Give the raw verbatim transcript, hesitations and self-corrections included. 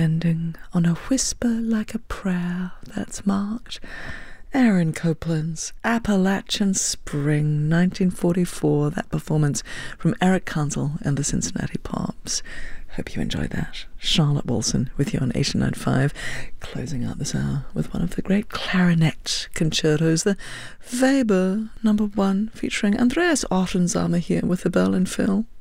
ending on a whisper like a prayer that's marked Aaron Copland's Appalachian Spring, nineteen forty-four, that performance from Eric Carnzel and the Cincinnati Pops. Hope you enjoyed that. Charlotte Wilson with you on eighty-nine point five, closing out this hour with one of the great clarinet concertos, the Weber number one, featuring Andreas Ortenzahmer here with the Berlin Phil.